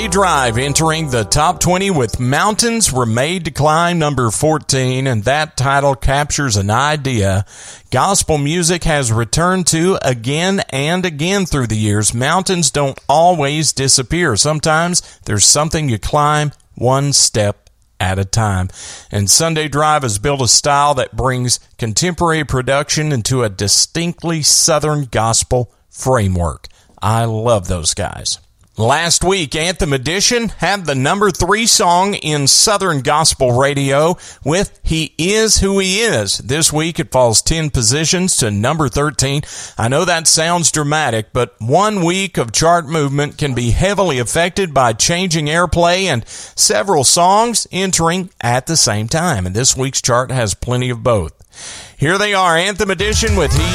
Drive entering the top 20 with Mountains Were Made to Climb, number 14, and that title captures an idea gospel music has returned to again and again through the years. Mountains don't always disappear. Sometimes there's something you climb one step at a time. And Sunday Drive has built a style that brings contemporary production into a distinctly Southern gospel framework. I love those guys. Last week, Anthem Edition had the number 3 song in Southern Gospel Radio with He Is Who He Is. This week, it falls 10 positions to number 13. I know that sounds dramatic, but 1 week of chart movement can be heavily affected by changing airplay and several songs entering at the same time. And this week's chart has plenty of both. Here they are, Anthem Edition with He